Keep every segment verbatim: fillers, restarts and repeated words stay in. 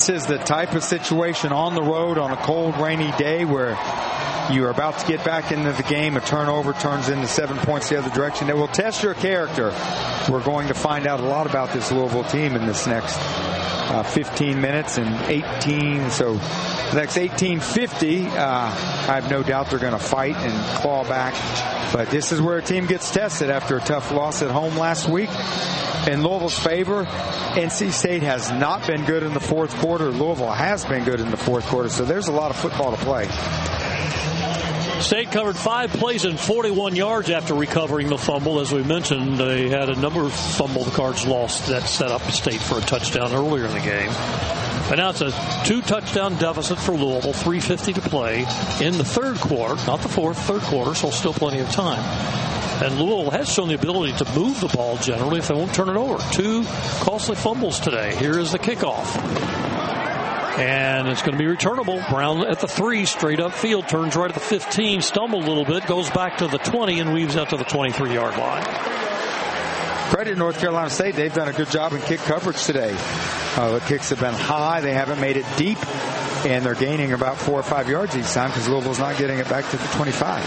This is the type of situation on the road on a cold, rainy day where you are about to get back into the game. A turnover turns into seven points the other direction. That will test your character. We're going to find out a lot about this Louisville team in this next uh, fifteen minutes and eighteen. So the next eighteen fifty, uh, I have no doubt they're going to fight and claw back. But this is where a team gets tested after a tough loss at home last week. In Louisville's favor, N C State has not been good in the fourth quarter. Louisville has been good in the fourth quarter. So there's a lot of football to play. State covered five plays and forty-one yards after recovering the fumble. As we mentioned, they had a number of fumble cards lost that set up State for a touchdown earlier in the game. But now it's a two-touchdown deficit for Louisville, three fifty to play in the third quarter, not the fourth, third quarter, so still plenty of time. And Louisville has shown the ability to move the ball generally if they won't turn it over. Two costly fumbles today. Here is the kickoff. And it's going to be returnable. Brown at the three, straight up field, turns right at the fifteen, stumbled a little bit, goes back to the twenty, and weaves out to the twenty-three-yard line. Credit North Carolina State. They've done a good job in kick coverage today. Uh, the kicks have been high. They haven't made it deep, and they're gaining about four or five yards each time because Louisville's not getting it back to the twenty-five.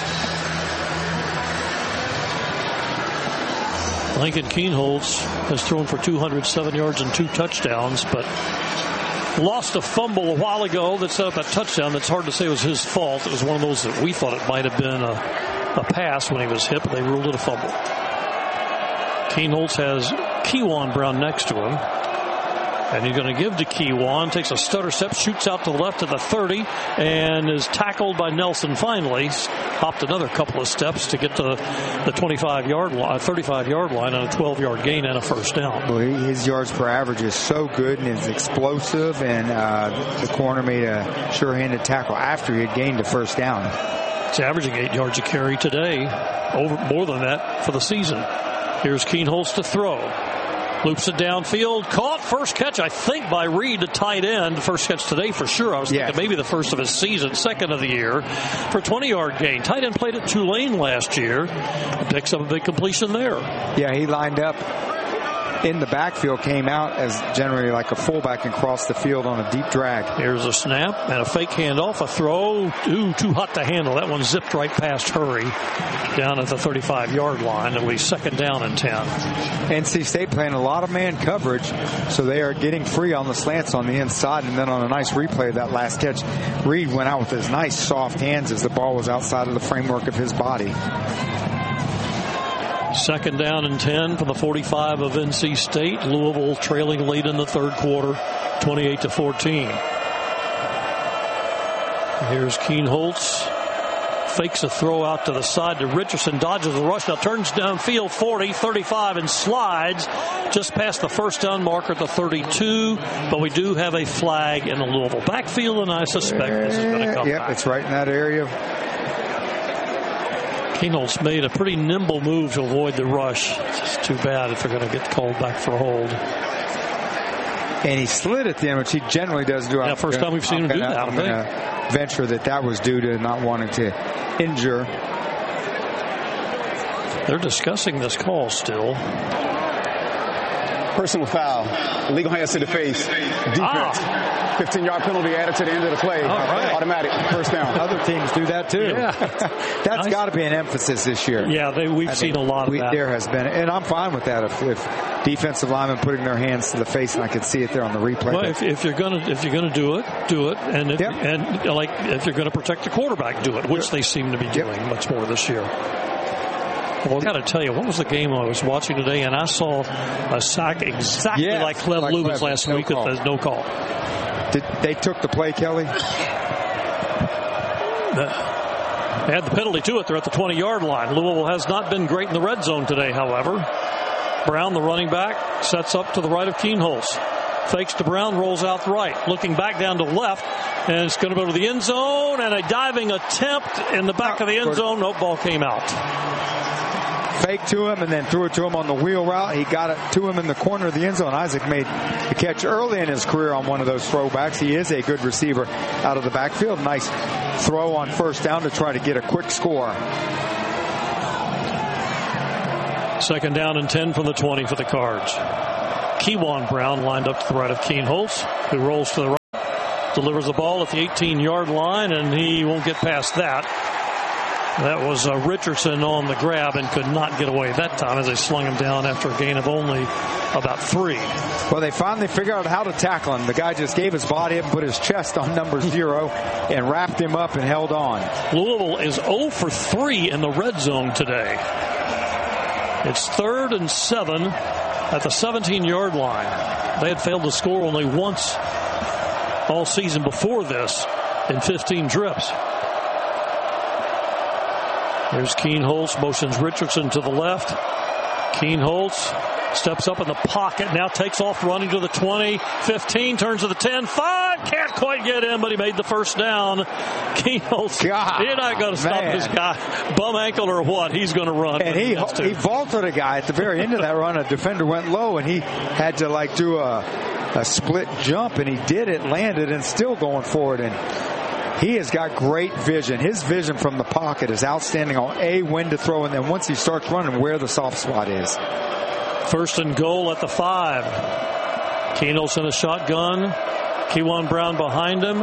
Lincoln Kienholz has thrown for two hundred seven yards and two touchdowns, but lost a fumble a while ago that set up a touchdown. That's hard to say was his fault. It was one of those that we thought it might have been a, a pass when he was hit, but they ruled it a fumble. Kienholz has Kewan Brown next to him. And he's going to give to Kewan, takes a stutter step, shoots out to the left of the thirty, and is tackled by Nelson finally. Hopped another couple of steps to get to the twenty-five-yard line, thirty-five-yard line on a twelve-yard gain and a first down. Well, his yards per average is so good and is explosive, and uh, the corner made a sure-handed tackle after he had gained a first down. It's averaging eight yards a carry today, over more than that for the season. Here's Kienholz to throw. Loops it downfield. Caught. First catch, I think, by Reed, the tight end. First catch today for sure. I was thinking yes. maybe the first of his season, second of the year, for a twenty-yard gain. Tight end played at Tulane last year. Picks up a big completion there. Yeah, he lined up in the backfield, came out as generally like a fullback and crossed the field on a deep drag. Here's a snap and a fake handoff, a throw. Ooh, too hot to handle. That one zipped right past Hurry down at the thirty-five-yard line. It'll be second down and ten. N C State playing a lot of man coverage, so they are getting free on the slants on the inside, and then on a nice replay of that last catch, Reed went out with his nice soft hands as the ball was outside of the framework of his body. Second down and ten for the forty-five of N C State. Louisville trailing late in the third quarter, twenty-eight to fourteen. Here's Kienholz. Fakes a throw out to the side to Richardson. Dodges the rush. Now turns downfield forty, thirty-five, and slides just past the first down marker at the thirty-two. But we do have a flag in the Louisville backfield, and I suspect this is going to come yep, back. Yep, it's right in that area. Kienholz made a pretty nimble move to avoid the rush. It's just too bad if they're going to get called back for a hold. And he slid at the end, which he generally does do. Yeah, first time we've seen him do that, I think. Venture that that was due to not wanting to injure. They're discussing this call still. Personal foul. Illegal hands to the face. Defense. Ah. fifteen-yard penalty added to the end of the play. All right. Automatic. First down. Other teams do that too. Yeah. That's nice. Got to be an emphasis this year. Yeah, they, we've I seen a lot of we, that. There has been. And I'm fine with that. If, if defensive linemen putting their hands to the face, and I could see it there on the replay. Well, if, if you're going to if you're going to do it, do it. And if, yep. and like if you're going to protect the quarterback, do it, which yep. they seem to be doing yep. much more this year. Well, I've got to tell you, what was the game I was watching today, and I saw a sack exactly yes, like Clem like Lubin's last no week call. with no call. Did they took the play, Kelly? The, they had the penalty to it. They're at the twenty-yard line. Louisville has not been great in the red zone today, however. Brown, the running back, sets up to the right of Kienholz. Fakes to Brown, rolls out the right. Looking back down to left, and it's going to go to the end zone, and a diving attempt in the back of the end zone. No, ball came out. Fake to him and then threw it to him on the wheel route. He got it to him in the corner of the end zone. Isaac made the catch early in his career on one of those throwbacks. He is a good receiver out of the backfield. Nice throw on first down to try to get a quick score. Second down and ten from the twenty for the Cards. Kewan Brown lined up to the right of Kienholz, who rolls to the right. delivers the ball at the eighteen-yard line, and he won't get past that. That was uh, Richardson on the grab and could not get away that time as they slung him down after a gain of only about three. Well, they finally figured out how to tackle him. The guy just gave his body up and put his chest on number zero and wrapped him up and held on. Louisville is zero for three in the red zone today. It's third and seven at the seventeen-yard line. They had failed to score only once all season before this in fifteen trips. There's Keen Holtz, motions Richardson to the left. Keen Holtz steps up in the pocket, now takes off running to the twenty, fifteen, turns to the ten, five, can't quite get in, but he made the first down. Keen Holtz, God, you're not going to stop man. this guy. Bum ankle or what, he's going to run. And he he vaulted a guy at the very end of that run. A defender went low, and he had to like do a, a split jump, and he did it, landed, and still going forward. And he has got great vision. His vision from the pocket is outstanding on A, when to throw, and then once he starts running, where the soft spot is. First and goal at the five. Keen Holtz in a shotgun. Kewan Brown behind him.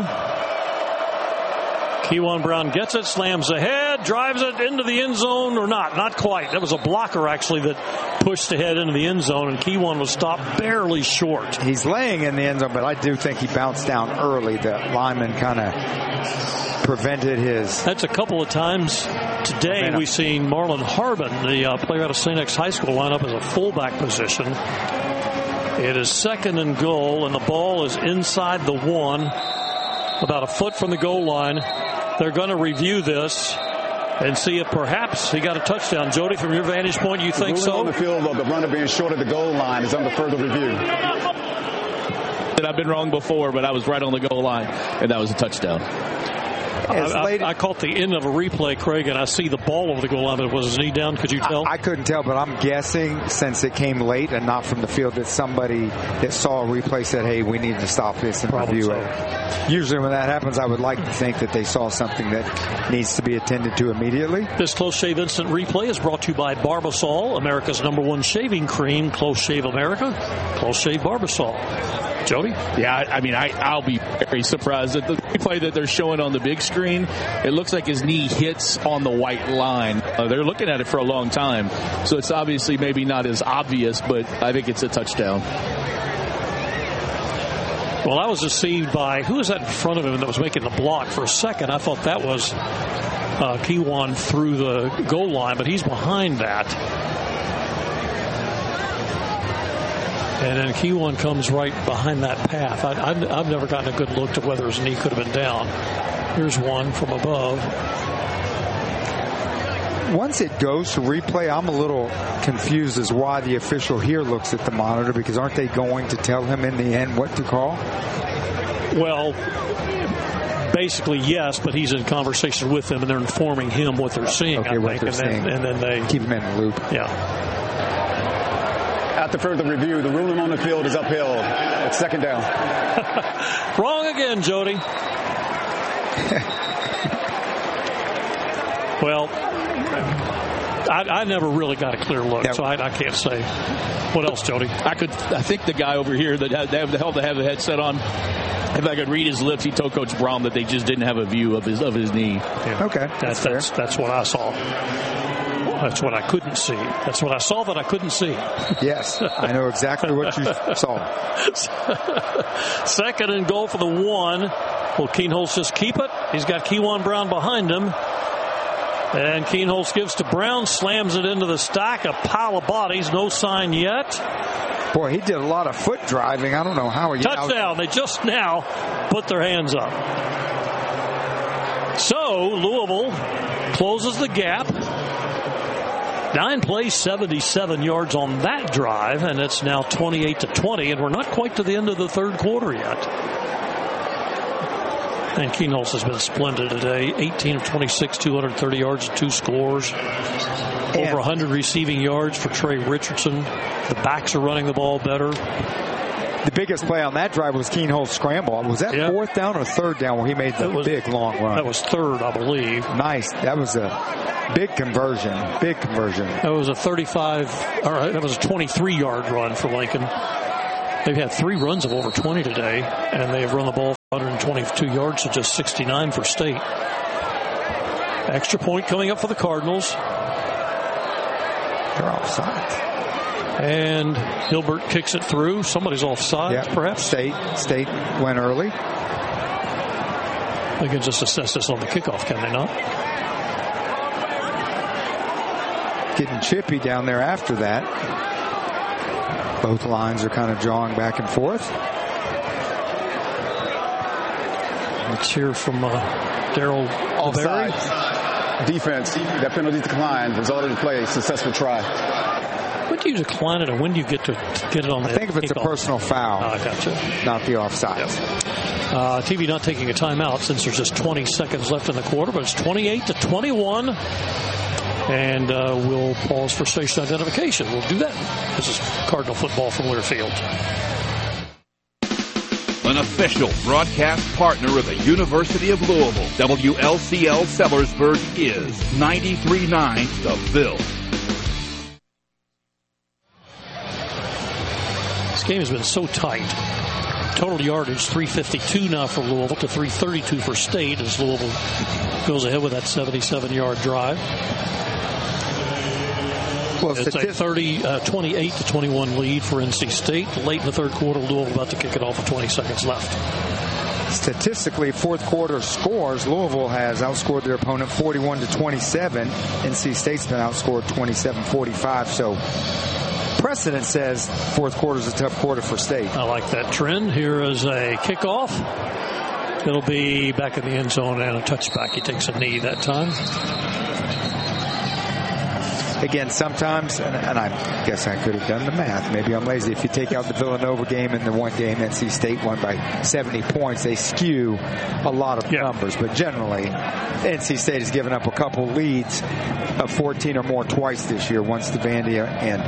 Kewan Brown gets it, slams ahead, drives it into the end zone, or not. Not quite. That was a blocker, actually, that pushed ahead into the end zone, and Kewan was stopped barely short. He's laying in the end zone, but I do think he bounced down early. The lineman kind of prevented his. That's a couple of times today we've seen Marlon Harbin, the uh, player out of Saint X High School, line up as a fullback position. It is second and goal, and the ball is inside the one, about a foot from the goal line. They're going to review this and see if perhaps he got a touchdown. Jody, from your vantage point, you think so? On the field of the runner being short of the goal line is under further review. I've been wrong before, but I was right on the goal line, and that was a touchdown. I, I, I caught the end of a replay, Craig, and I see the ball over the goal line, but was his knee down? Could you tell? I, I couldn't tell, but I'm guessing since it came late and not from the field that somebody that saw a replay said, hey, we need to stop this and Probably review so. it. Usually when that happens, I would like to think that they saw something that needs to be attended to immediately. This Close Shave Instant Replay is brought to you by Barbasol, America's number one shaving cream. Close Shave America, Close Shave Barbasol. Jody? Yeah, I mean, I, I'll be very surprised at the replay that they're showing on the big screen. It looks like his knee hits on the white line. Uh, they're looking at it for a long time, so it's obviously maybe not as obvious, but I think it's a touchdown. Well, I was deceived by, who was that in front of him that was making the block? For a second, I thought that was uh, Kewan through the goal line, but he's behind that. And then Kewan comes right behind that path. I, I've, I've never gotten a good look to whether his knee could have been down. Here's one from above. Once it goes to replay, I'm a little confused as why the official here looks at the monitor, because aren't they going to tell him in the end what to call? Well, basically, yes, but he's in conversation with them, and they're informing him what they're seeing, okay, I what think. They're and, seeing. Then, and then they keep him in the loop. Yeah. After further review, the ruling on the field is upheld. It's second down. Wrong again, Jody. Well, I, I never really got a clear look, so I, I can't say. What else, Jody? I could. I think the guy over here that had, they have the hell to have the headset on, if I could read his lips, he told Coach Brom that they just didn't have a view of his of his knee. Yeah. Okay, that's that's, that's what I saw. That's what I couldn't see. That's what I saw that I couldn't see. Yes, I know exactly what you saw. Second and goal for the one. Will Keen Holtz just keep it? He's got Kewan Brown behind him. And Keen Holtz gives to Brown, slams it into the stack, a pile of bodies, no sign yet. Boy, he did a lot of foot driving. I don't know how he... Touchdown. They just now put their hands up. So, Louisville closes the gap. Nine plays, seventy-seven yards on that drive, and it's now twenty-eight to twenty, and we're not quite to the end of the third quarter yet. And Keen Holtz has been splendid today. eighteen of twenty-six, two hundred thirty yards, two scores. Over one hundred receiving yards for Trey Richardson. The backs are running the ball better. The biggest play on that drive was Keen Holtz scramble. Was that yep. fourth down or third down where he made the was, big long run? That was third, I believe. Nice. That was a big conversion. Big conversion. That was a thirty-five, or that was a twenty-three yard run for Lincoln. They've had three runs of over twenty today, and they've run the ball one hundred twenty-two yards to just sixty-nine for State. Extra point coming up for the Cardinals. They're offside. And Hilbert kicks it through. Somebody's offside, yeah, perhaps. State State went early. They can just assess this on the kickoff, can they not? Getting chippy down there after that. Both lines are kind of jawing back and forth. Let's hear from uh, Daryl Offside. Defense. That penalty decline resulted in play. Successful try. When do you decline it, and when do you get to get it on the I think if it's kickoff? a personal foul, oh, I gotcha. not the offside. Yep. Uh, T V not taking a timeout since there's just twenty seconds left in the quarter, but it's twenty-eight to twenty-one. And uh, we'll pause for station identification. We'll do that. This is Cardinal football from Learfield. An official broadcast partner of the University of Louisville, W L C L Sellersburg is ninety-three point nine The Ville. This game has been so tight. Total yardage three fifty-two now for Louisville to three thirty-two for State as Louisville goes ahead with that seventy-seven-yard drive. Well, it's a thirty, uh, twenty-eight to twenty-one lead for N C State. Late in the third quarter, Louisville about to kick it off with twenty seconds left. Statistically, fourth quarter scores, Louisville has outscored their opponent forty-one to twenty-seven. N C State's been outscored twenty-seven forty-five. So precedent says fourth quarter is a tough quarter for State. I like that trend. Here is a kickoff. It'll be back in the end zone and a touchback. He takes a knee that time. Again, sometimes, and, and I guess I could have done the math. Maybe I'm lazy. If you take out the Villanova game and the one game N C State won by seventy points, they skew a lot of yeah. numbers. But generally, N C State has given up a couple leads of fourteen or more twice this year, once to Vandy and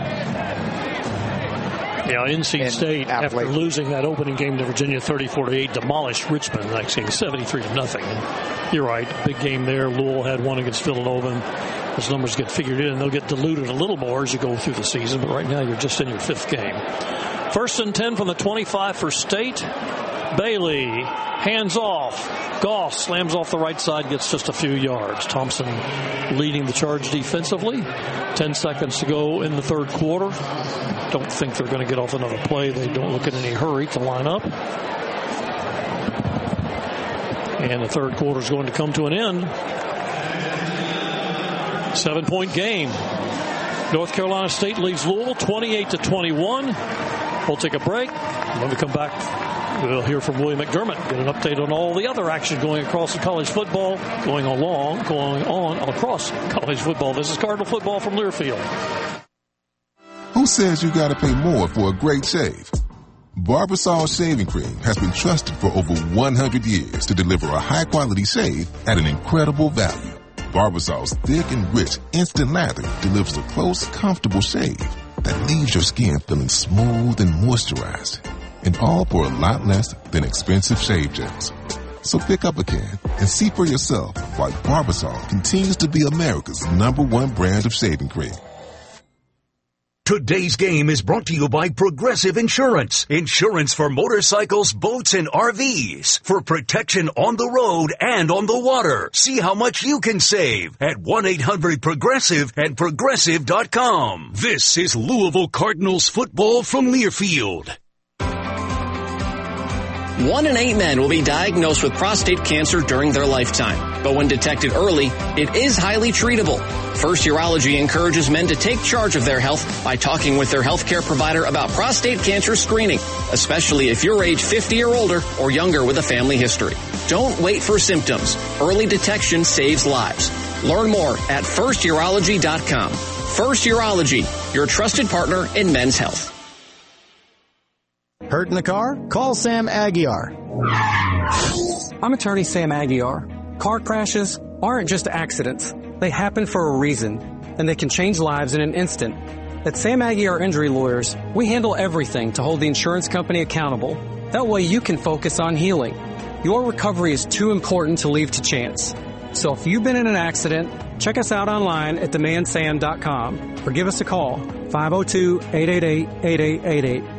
Yeah, N C State, after losing that opening game to Virginia thirty-four to eight, demolished Richmond, next game seventy-three to nothing. And you're right, big game there. Louisville had one against Villanova. And those numbers get figured in, and they'll get diluted a little more as you go through the season. But right now, you're just in your fifth game. First and ten from the twenty-five for State. Bailey, hands off. Goff slams off the right side, gets just a few yards. Thompson leading the charge defensively. Ten seconds to go in the third quarter. Don't think they're going to get off another play. They don't look in any hurry to line up. And the third quarter is going to come to an end. Seven-point game. North Carolina State leads Louisville twenty-eight to twenty-one. We'll take a break. When we come back, we'll hear from William McDermott, get an update on all the other action going across the college football, going along, going on across college football. This is Cardinal football from Learfield. Who says you got to pay more for a great shave? Barbasol Shaving Cream has been trusted for over one hundred years to deliver a high-quality shave at an incredible value. Barbasol's thick and rich instant lather delivers a close, comfortable shave that leaves your skin feeling smooth and moisturized. And all for a lot less than expensive shave gels. So pick up a can and see for yourself why Barbasol continues to be America's number one brand of shaving cream. Today's game is brought to you by Progressive Insurance. Insurance for motorcycles, boats, and R Vs. For protection on the road and on the water. See how much you can save at one eight hundred progressive and progressive dot com. This is Louisville Cardinals football from Learfield. One in eight men will be diagnosed with prostate cancer during their lifetime. But when detected early, it is highly treatable. First Urology encourages men to take charge of their health by talking with their healthcare provider about prostate cancer screening, especially if you're age fifty or older or younger with a family history. Don't wait for symptoms. Early detection saves lives. Learn more at first urology dot com. First Urology, your trusted partner in men's health. Hurt in the car? Call Sam Aguiar. I'm attorney Sam Aguiar. Car crashes aren't just accidents. They happen for a reason, and they can change lives in an instant. At Sam Aguiar Injury Lawyers, we handle everything to hold the insurance company accountable. That way you can focus on healing. Your recovery is too important to leave to chance. So if you've been in an accident, check us out online at the man sam dot com or give us a call, five oh two, eight eight eight, eight eight eight eight.